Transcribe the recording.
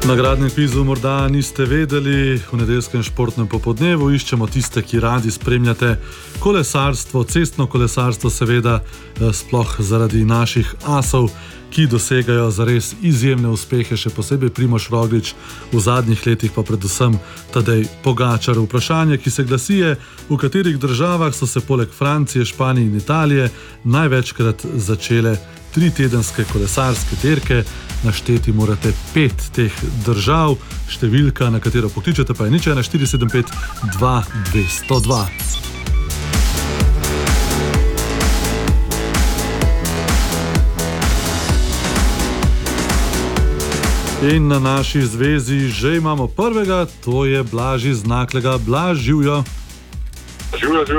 Na nagradnem kvizu morda niste vedeli, v nedeljskem športnem popodnevu iščemo tiste, ki radi spremljate kolesarstvo, cestno kolesarstvo seveda, sploh zaradi naših asov, ki dosegajo zares izjemne uspehe, še posebej Primož Roglič, v zadnjih letih pa predvsem Tadej Pogačar. Vprašanje, ki se glasi, je, v katerih državah so se poleg Francije, Španije in Italije največkrat začele 3-tedenske kolesarske dirke. Našteti morate 5 teh držav, številka, na katero pokličete, pa je 01475 2202. In na naši zvezi že imamo prvega, to je Blaži z Naklega. Blaž, živjo. Živjo.